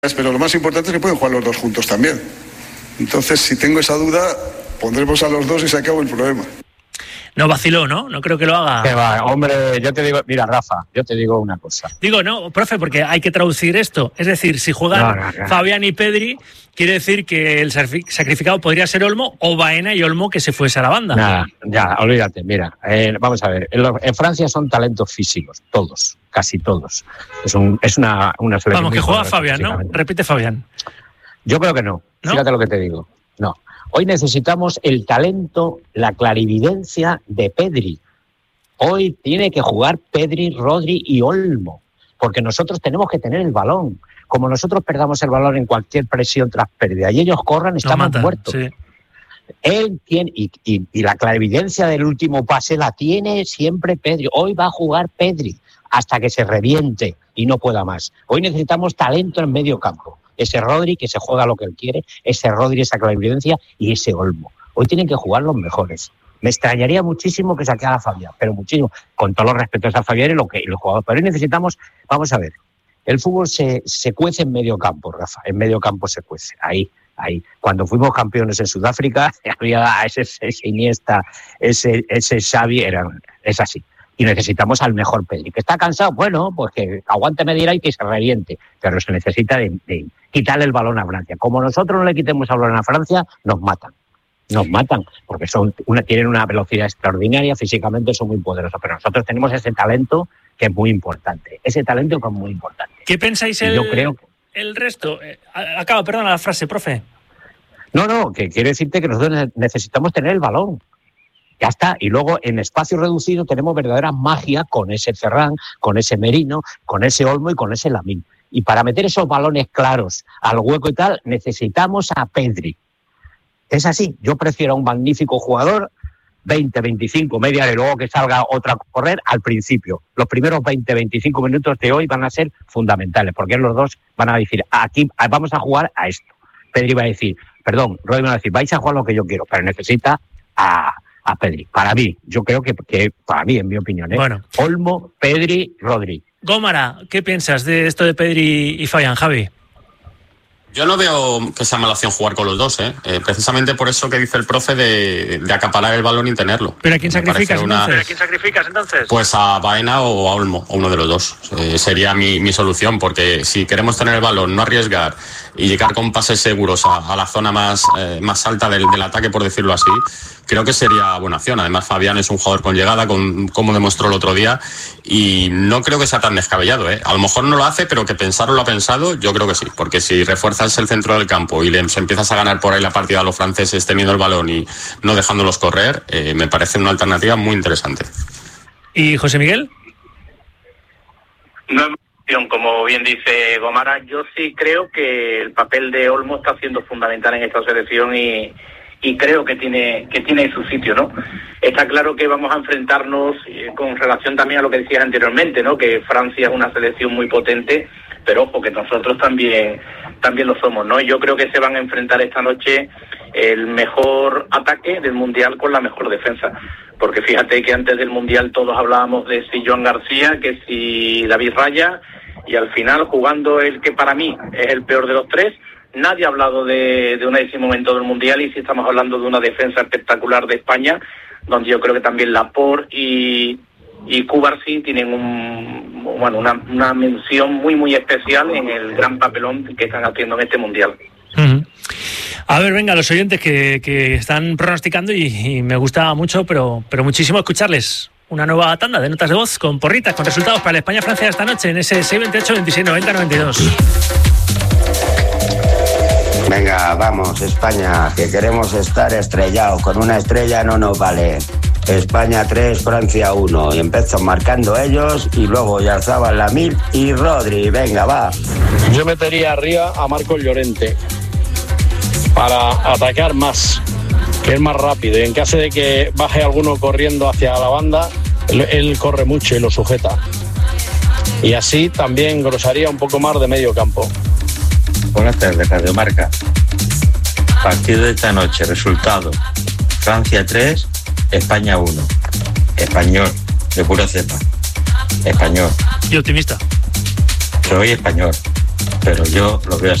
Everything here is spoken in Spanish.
pero lo más importante es que pueden jugar los dos juntos también. Entonces, si tengo esa duda, pondremos a los dos y se acabó el problema. No vaciló, ¿no? No creo que lo haga. Que va, hombre, yo te digo, mira, Rafa, yo te digo una cosa. Digo, no, profe, porque hay que traducir esto. Es decir, si juegan Fabián y Pedri, quiere decir que el sacrificado podría ser Olmo o Baena y Olmo que se fuese a la banda. Nada, ya, olvídate, mira, vamos a ver, en Francia son talentos físicos, todos, casi todos. Es una selección. Vamos, que juega Fabián, ¿no? Repite Fabián. Yo creo que no, fíjate lo que te digo, no. Hoy necesitamos el talento, la clarividencia de Pedri. Hoy tiene que jugar Pedri, Rodri y Olmo, porque nosotros tenemos que tener el balón. Como nosotros perdamos el balón en cualquier presión tras pérdida y ellos corran, estamos muertos. Sí. Él tiene, y la clarividencia del último pase la tiene siempre Pedri. Hoy va a jugar Pedri hasta que se reviente y no pueda más. Hoy necesitamos talento en medio campo. Ese Rodri que se juega lo que él quiere, ese Rodri, esa clarividencia y ese Olmo. Hoy tienen que jugar los mejores. Me extrañaría muchísimo que sacara a Fabián, pero muchísimo, con todos los respetos a Fabián y los jugadores. Pero hoy necesitamos, vamos a ver, el fútbol se cuece en medio campo, Rafa, en medio campo se cuece, ahí. Cuando fuimos campeones en Sudáfrica, había ese Iniesta, ese Xavi, es así. Y necesitamos al mejor Pedri. ¿Que está cansado? Bueno, pues que aguante media y que se reviente. Pero se necesita de quitarle el balón a Francia. Como nosotros no le quitemos el balón a Francia, nos matan. Nos matan, porque tienen una velocidad extraordinaria, físicamente son muy poderosos. Pero nosotros tenemos ese talento que es muy importante. Ese talento que es muy importante. ¿Qué pensáis el resto? Acaba, perdona la frase, profe. No, que quiero decirte que nosotros necesitamos tener el balón. Ya está. Y luego en espacio reducido tenemos verdadera magia con ese Ferran, con ese Merino, con ese Olmo y con ese Lamine. Y para meter esos balones claros al hueco y tal, necesitamos a Pedri. Es así. Yo prefiero a un magnífico jugador, 20, 25, media hora y luego que salga otra a correr al principio. Los primeros 20, 25 minutos de hoy van a ser fundamentales, porque los dos van a decir, aquí vamos a jugar a esto. Pedri va a decir, perdón, Rodri va a decir, vais a jugar lo que yo quiero, pero necesita a Pedri. Para mí, yo creo que para mí, en mi opinión, bueno. Olmo, Pedri, Rodri. Gómara, ¿qué piensas de esto de Pedri y Fabián, Javi? Yo no veo que sea mala opción jugar con los dos, precisamente por eso que dice el profe de acaparar el balón y tenerlo. ¿Pero a quién sacrificas entonces? Pues a Baena o a Olmo, o uno de los dos. Sería mi solución, porque si queremos tener el balón, no arriesgar y llegar con pases seguros a la zona más alta del ataque, por decirlo así, creo que sería buena opción. Además, Fabián es un jugador con llegada, como demostró el otro día, y no creo que sea tan descabellado. A lo mejor no lo hace, pero que pensarlo lo ha pensado, yo creo que sí, porque si refuerzas el centro del campo y empiezas a ganar por ahí la partida a los franceses teniendo el balón y no dejándolos correr, me parece una alternativa muy interesante. ¿Y José Miguel? No es opción, como bien dice Gómara. Yo sí creo que el papel de Olmo está siendo fundamental en esta selección y creo que tiene su sitio, ¿no? Está claro que vamos a enfrentarnos con relación también a lo que decías anteriormente, ¿no? Que Francia es una selección muy potente, pero ojo, que nosotros también lo somos, ¿no? Y yo creo que se van a enfrentar esta noche el mejor ataque del Mundial con la mejor defensa. Porque fíjate que antes del Mundial todos hablábamos de si Joan García, que si David Raya, y al final jugando el que para mí es el peor de los tres, nadie ha hablado de un ese momento del Mundial, y sí estamos hablando de una defensa espectacular de España, donde yo creo que también Laporte y Cubarsí tienen una mención muy muy especial en el gran papelón que están haciendo en este Mundial. Uh-huh. A ver, venga, los oyentes que están pronosticando y me gusta mucho, pero muchísimo escucharles. Una nueva tanda de notas de voz con porritas, con resultados para la España-Francia esta noche en ese 628 26 90 92. Venga, vamos, España, que queremos estar estrellados. Con una estrella no nos vale. España 3, Francia 1. Y empezó marcando ellos y luego Oyarzabal, Lamine y Rodri. Venga, va. Yo metería arriba a Marcos Llorente para atacar más, que es más rápido. Y en caso de que baje alguno corriendo hacia la banda, él corre mucho y lo sujeta. Y así también engrosaría un poco más de medio campo. Buenas tardes, Radio Marca. Partido de esta noche, resultado: Francia 3, España 1. Español, de pura cepa. Español. Y optimista. Soy español. pero yo lo veo así.